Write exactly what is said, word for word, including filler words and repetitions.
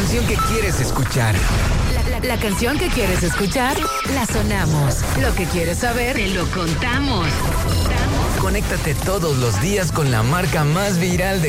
canción que quieres escuchar. La, la, la canción que quieres escuchar, la sonamos. Lo que quieres saber, te lo contamos. Conéctate todos los días con la marca más viral de